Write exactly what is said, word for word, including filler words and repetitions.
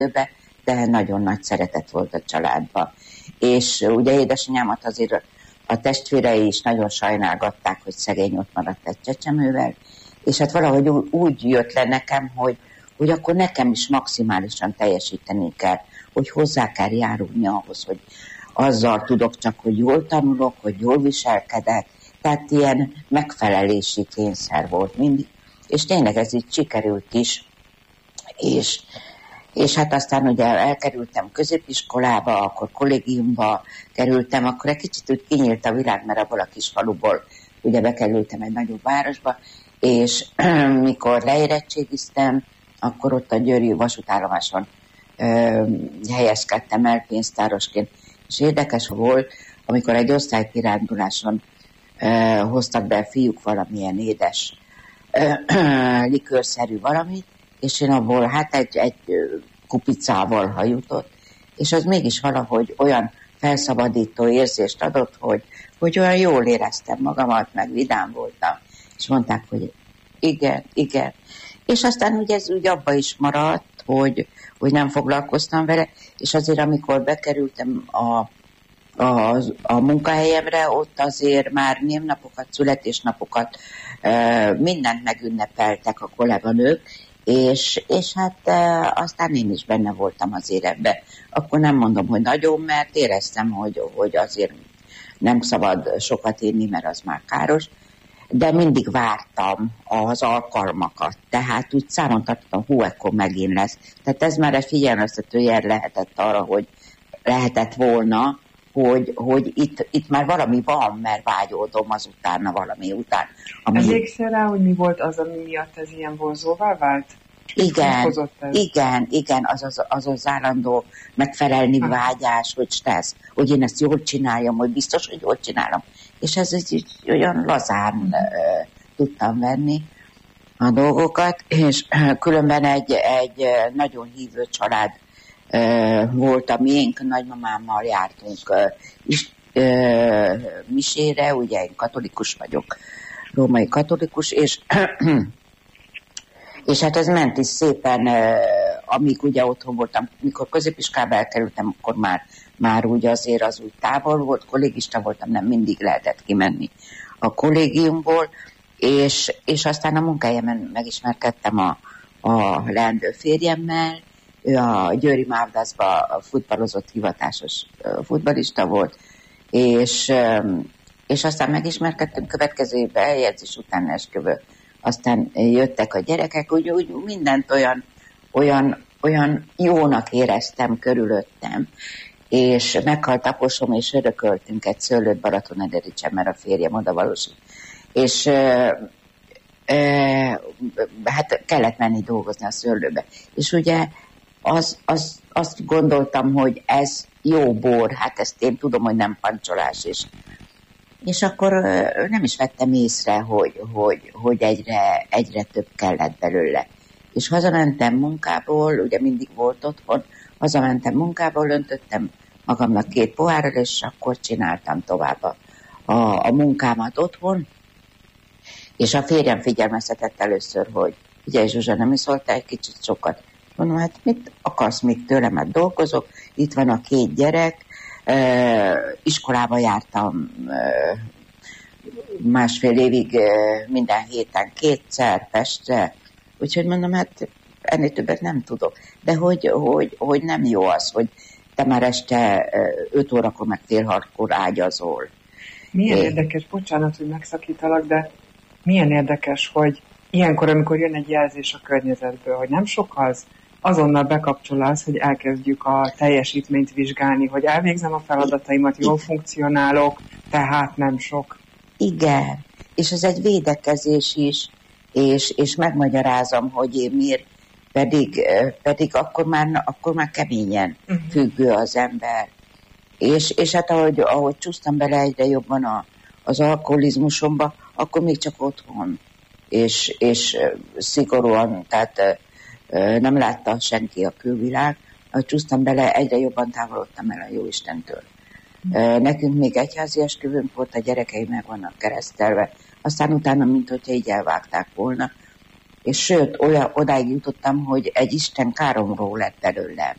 de nagyon nagy szeretet volt a családban. És ugye édesanyámat azért a testvérei is nagyon sajnálgatták, hogy szegény ott maradt egy csecsemővel, és hát valahogy úgy jött le nekem, hogy, hogy akkor nekem is maximálisan teljesíteni kell, hogy hozzá kell járulni ahhoz, hogy azzal tudok csak, hogy jól tanulok, hogy jól viselkedek, tehát ilyen megfelelési kényszer volt mindig, és tényleg ez így sikerült is, és, és hát aztán ugye elkerültem középiskolába, akkor kollégiumba kerültem, akkor egy kicsit úgy kinyílt a világ, mert abból a kis faluból ugye bekerültem egy nagyobb városba, és mikor leérettségiztem, akkor ott a győri vasútállomáson ö, helyezkedtem el pénztárosként, és érdekes volt, amikor egy osztálykiránduláson ö, hoztak be fiúk valamilyen édes ö, ö, likőrszerű valamit, és én abból hát egy, egy kupicával hajutott, és az mégis valahogy olyan felszabadító érzést adott, hogy, hogy olyan jól éreztem magamat, meg vidám voltam, és mondták, hogy igen, igen. És aztán ugye ez úgy abba is maradt, hogy, hogy nem foglalkoztam vele, és azért amikor bekerültem a, a, a munkahelyemre, ott azért már névnapokat, születésnapokat, mindent megünnepeltek a kolléganők, és, és hát e, aztán én is benne voltam azért ebbe. Akkor nem mondom, hogy nagyon, mert éreztem, hogy, hogy azért nem szabad sokat írni, mert az már káros, de mindig vártam az alkalmakat, tehát úgy számon tartottam, hú, ekkor megint lesz. Tehát ez már egy figyelmeztető jel lehetett arra, hogy lehetett volna, hogy, hogy itt, itt már valami van, mert vágyódom azutána valami után. Ami... Emlékszel rá, hogy mi volt az, ami miatt ez ilyen vonzóvá vált? Igen, igen, igen, az az, az az állandó megfelelni ha. vágyás, hogy stressz, hogy én ezt jól csináljam, hogy biztos, hogy jól csinálom. És ez így olyan lazán uh, tudtam venni a dolgokat, és uh, különben egy, egy uh, nagyon hívő család uh, volt a miénk, nagymamámmal jártunk uh, is, uh, misére, ugye én katolikus vagyok, római katolikus, és és hát ez ment is szépen, uh, amíg ugye otthon voltam, mikor középiskolába elkerültem, akkor már, már úgy azért az úgy távol volt, kollégista voltam, nem mindig lehetett kimenni a kollégiumból, és, és aztán a munkájámen megismerkedtem a, a leendő férjemmel, ő a Győri Mávdászba futballozott hivatásos futballista volt, és, és aztán megismerkedtünk, következő évben eljegyzés után esküvő, aztán jöttek a gyerekek, úgy, úgy mindent olyan, olyan, olyan jónak éreztem körülöttem, és meghalt aposom, és örököltünk egy szőlőt Balatonedericsen, mert a férjem oda valósult. És e, e, hát kellett menni dolgozni a szőlőbe. És ugye az, az, azt gondoltam, hogy ez jó bor, hát ezt én tudom, hogy nem pancsolás, és És akkor nem is vettem észre, hogy, hogy, hogy egyre, egyre több kellett belőle. És hazamentem munkából, ugye mindig volt otthon, hazamentem munkából, öntöttem magamnak két pohárral, és akkor csináltam tovább a, a, a munkámat otthon. És a férjem figyelmeztetett először, hogy ugye Zsuzsa, nem iszoltál egy kicsit sokat? Mondom, hát mit akarsz még tőlem, hát dolgozok, itt van a két gyerek, Uh, iskolába jártam uh, másfél évig uh, minden héten kétszer Pestre, úgyhogy mondom, hát ennél többet nem tudok. De hogy, hogy, hogy nem jó az, hogy te már este uh, öt órakor meg fél hatkor ágyazol. Milyen é. érdekes, bocsánat, hogy megszakítalak, de milyen érdekes, hogy ilyenkor, amikor jön egy jelzés a környezetből, hogy nem sok az, azonnal bekapcsolás, hogy elkezdjük a teljesítményt vizsgálni, hogy elvégzem a feladataimat, jól funkcionálok, tehát nem sok. Igen, és ez egy védekezés is, és, és megmagyarázom, hogy én miért, pedig, pedig akkor, már, akkor már keményen uh-huh. függő az ember. És, és hát ahogy, ahogy csúsztam bele egyre jobban a, az alkoholizmusomba, akkor még csak otthon, és, és szigorúan, tehát nem látta senki a külvilág, ahogy csúsztam bele, egyre jobban távolodtam el a Jóistentől. Nekünk még egyházi esküvőnk volt, a gyerekeim meg vannak keresztelve, aztán utána, mint hogyha így elvágták volna, és sőt, olyan, odáig jutottam, hogy egy Isten káromról lett belőlem.